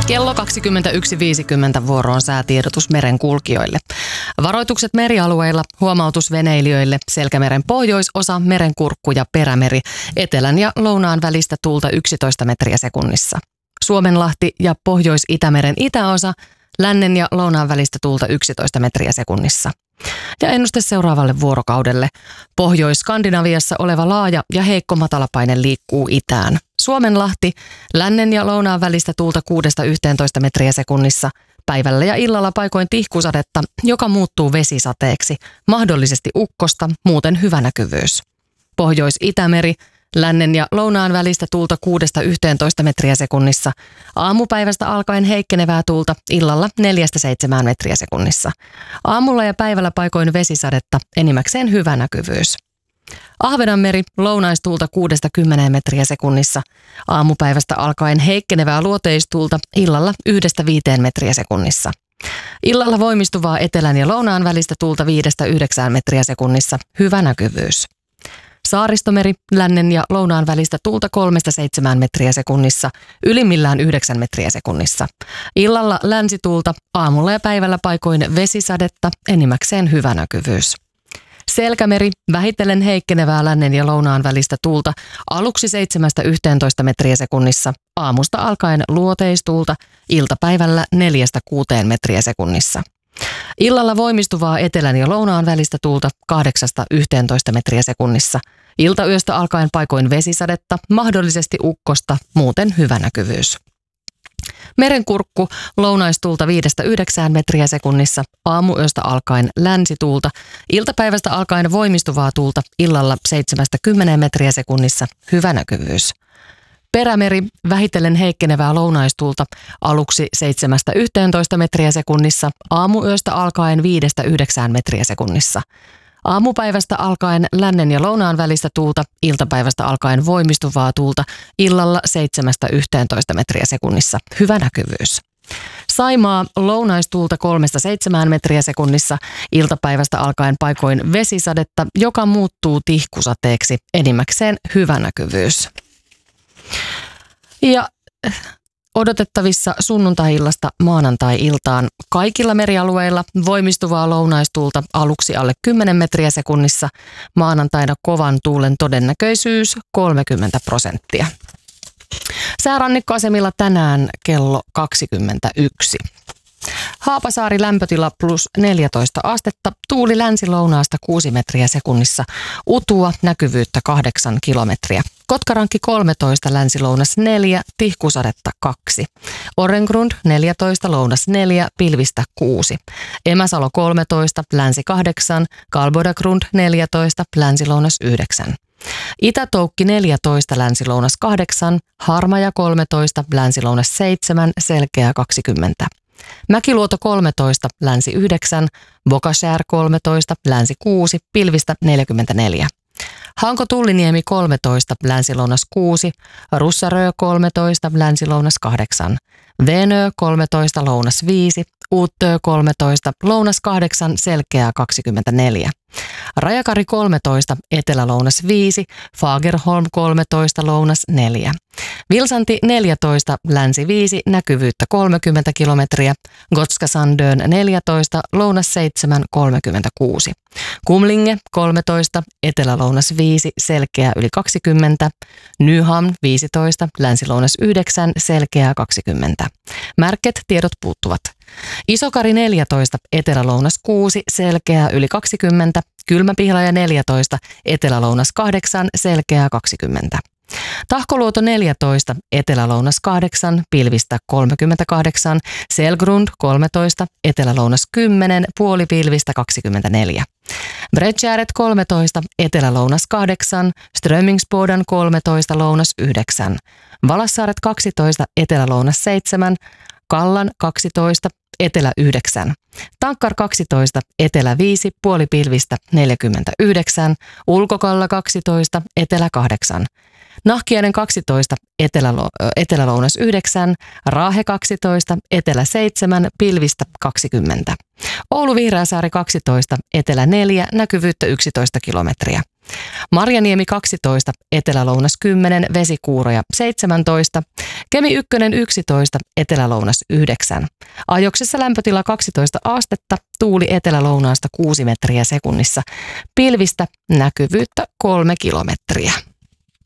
Kello 21.50 vuoroon säätiedotus merenkulkijoille. Varoitukset merialueilla, huomautus veneilijöille, Selkämeren pohjoisosa, Merenkurkku ja Perämeri, etelän ja lounaan välistä tuulta 11 metriä sekunnissa. Suomenlahti ja Pohjois-Itämeren itäosa, lännen ja lounaan välistä tuulta 11 metriä sekunnissa. Ja ennuste seuraavalle vuorokaudelle. Pohjois-Skandinaviassa oleva laaja ja heikko matalapaine liikkuu itään. Suomenlahti, lännen ja lounaan välistä tuulta 6-11 metriä sekunnissa. Päivällä ja illalla paikoin tihkusadetta, joka muuttuu vesisateeksi. Mahdollisesti ukkosta, muuten hyvä näkyvyys. Pohjois-Itämeri, lännen ja lounaan välistä tuulta 6-11 metriä sekunnissa. Aamupäivästä alkaen heikkenevää tuulta, illalla 4-7 metriä sekunnissa. Aamulla ja päivällä paikoin vesisadetta, enimmäkseen hyvä näkyvyys. Ahvenanmeri, lounaistuulta 6-10 metriä sekunnissa. Aamupäivästä alkaen heikkenevää luoteistuulta, illalla 1-5 metriä sekunnissa. Illalla voimistuvaa etelän ja lounaan välistä tuulta 5-9 metriä sekunnissa, hyvä näkyvyys. Saaristomeri, lännen ja lounaan välistä tuulta 3-7 metriä sekunnissa, ylimmillään 9 metriä sekunnissa. Illalla länsituulta, aamulla ja päivällä paikoin vesisadetta, enimmäkseen hyvä näkyvyys. Selkämeri, vähitellen heikkenevää lännen ja lounaan välistä tuulta, aluksi 7-11 metriä sekunnissa, aamusta alkaen luoteistuulta, iltapäivällä 4-6 metriä sekunnissa. Illalla voimistuvaa etelän ja lounaan välistä tuulta 8-11 metriä sekunnissa. Iltayöstä alkaen paikoin vesisadetta, mahdollisesti ukkosta, muuten hyvä näkyvyys. Merenkurkku, lounaistuulta 5-9 metriä sekunnissa, aamuyöstä alkaen länsituulta, iltapäivästä alkaen voimistuvaa tuulta, illalla 7-10 metriä sekunnissa, hyvä näkyvyys. Perämeri, vähitellen heikkenevää lounaistuulta, aluksi 7-11 metriä sekunnissa, aamuyöstä alkaen 5-9 metriä sekunnissa. Aamupäivästä alkaen lännen ja lounaan välistä tuulta, iltapäivästä alkaen voimistuvaa tuulta, illalla 7-11 metriä sekunnissa, hyvä näkyvyys. Saimaa, lounaistuulta 3-7 metriä sekunnissa, iltapäivästä alkaen paikoin vesisadetta, joka muuttuu tihkusateeksi, enimmäkseen hyvä näkyvyys. Ja odotettavissa sunnuntai-illasta maanantai-iltaan kaikilla merialueilla voimistuvaa lounaistuulta aluksi alle 10 metriä sekunnissa, maanantaina kovan tuulen todennäköisyys 30%. Säärannikkoasemilla tänään kello 21. Haapasaari lämpötila plus 14 astetta, tuuli länsi-lounaasta 6 metriä sekunnissa, utua näkyvyyttä 8 kilometriä. Kotkaranki 13, länsi-lounas 4, tihkusadetta 2. Orengrund 14, lounas 4, pilvistä 6. Emäsalo 13, länsi 8, Kalbodagrund 14, länsi-lounas 9. Itätoukki 14, länsi-lounas 8, Harmaja 13, länsi-lounas 7, selkeä 20. Mäkiluoto 13, länsi 9, Bokashär 13, länsi 6, pilvistä 44. Hanko-Tulliniemi 13, länsi-lounas 6, Russarö 13, länsi-lounas 8, Venö 13, lounas 5, Uuttö 13, lounas 8, selkeää 24. Rajakari 13, etelä-lounas 5, Fagerholm 13, lounas 4. Vilsanti 14, länsi 5, näkyvyyttä 30 kilometriä, Gotska-Sandön 14, lounas 7, 36. Kumlinge 13, etelä-lounas 5, selkeä yli 20. Nyhamn 15, länsi-lounas 9, selkeää 20. Märket tiedot puuttuvat. Isokari 14, etelä-lounas 6, selkeää yli 20. Kylmäpihlaja 14, etelä-lounas 8, selkeää 20. Tahkoluoto 14, etelä-lounas 8, pilvistä 38, Selgrund 13, etelä-lounas 10, puolipilvistä 24. Bredgäret 13, etelä-lounas 8, Strömingsboden 13, lounas 9. Valassaaret 12, etelä-lounas 7, Kallan 12, etelä 9. Tankkar 12, etelä 5, puolipilvistä 49, Ulkokalla 12, etelä 8. Nahkiainen 12, etelä-lounas 9, Raahe 12, etelä 7, pilvistä 20. Oulu Vihreäsaari 12, etelä 4, näkyvyyttä 11 kilometriä. Marjaniemi 12, Etelä-Lounas 10, Vesikuuroja 17, Kemi 1 11, Etelä-Lounas 9. Ajoksessa lämpötila 12 astetta, tuuli etelä-lounaasta 6 metriä sekunnissa, pilvistä näkyvyyttä 3 kilometriä.